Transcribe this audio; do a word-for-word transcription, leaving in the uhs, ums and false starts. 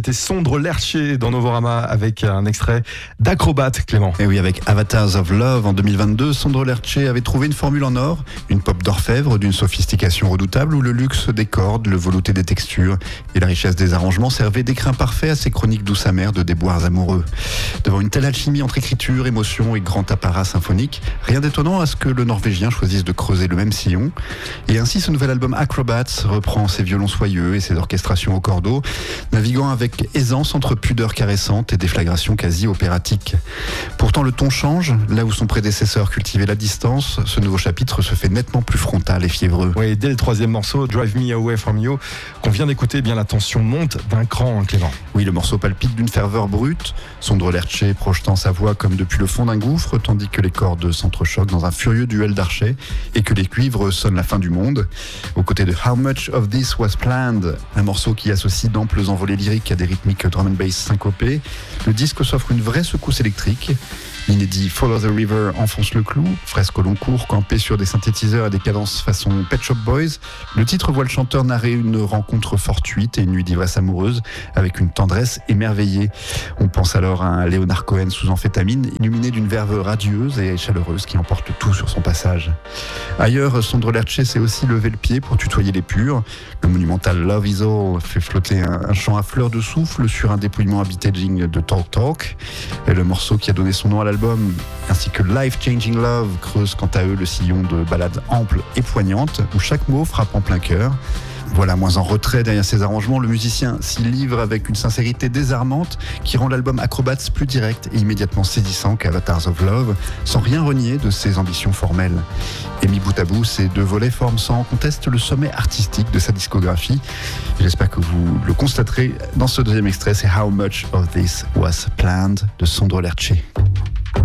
C'était Sondre Lerche dans Novorama avec un extrait d'Acrobat, Clément. Et oui, avec Avatars of Love en deux mille vingt-deux, Sondre Lerche avait trouvé une formule en or, une pop d'orfèvre d'une sophistication redoutable où le luxe des cordes, le velouté des textures et la richesse des arrangements servaient d'écrin parfait à ces chroniques douces amères de déboires amoureux. Devant une telle alchimie entre écriture, émotion et grand apparat symphonique, rien d'étonnant à ce que le Norvégien choisisse de creuser le même sillon. Et ainsi, ce nouvel album Acrobats reprend ses violons soyeux et ses orchestrations au cordeau, naviguant avec aisance entre pudeur caressante et déflagration quasi opératique. Pourtant, le ton change. Là où son prédécesseur cultivait la distance, ce nouveau chapitre se fait nettement plus frontal et fiévreux. Oui, dès le troisième morceau, Drive Me Away From You, qu'on vient d'écouter, eh bien la tension monte d'un cran, Clément. Oui, le morceau palpite d'une ferveur brute, Sondre Lerche projetant sa voix comme depuis le fond d'un gouffre, tandis que les cordes s'entrechoquent dans un furieux duel d'archets et que les cuivres sonnent la fin du monde. Aux côtés de How Much of This Was Planned, un morceau qui associe d'amples envolées lyriques à des rythmiques drum and bass syncopées, le disque s'offre une vraie secousse électrique. L'inédit Follow the River enfonce le clou, fresque au long cours campé sur des synthétiseurs et des cadences façon Pet Shop Boys. Le titre voit le chanteur narrer une rencontre fortuite et une nuit d'ivresse amoureuse avec une tendresse émerveillée. On pense alors à un Leonard Cohen sous amphétamine, illuminé d'une verve radieuse et chaleureuse qui emporte tout sur son passage. Ailleurs, Sondre Lerche s'est aussi levé le pied pour tutoyer les purs. Le monumental Love Is All fait flotter un, un chant à fleur de souffle sur un dépouillement habitaging de Talk Talk. Et le morceau qui a donné son nom à l'album ainsi que Life Changing Love creuse quant à eux le sillon de ballades amples et poignantes où chaque mot frappe en plein cœur. Voilà, moins en retrait derrière ses arrangements, le musicien s'y livre avec une sincérité désarmante qui rend l'album Acrobats plus direct et immédiatement saisissant qu'Avatars of Love, sans rien renier de ses ambitions formelles. Et mis bout à bout, ces deux volets forment sans conteste le sommet artistique de sa discographie. J'espère que vous le constaterez dans ce deuxième extrait, c'est How Much of This Was Planned de Sondre Lerche.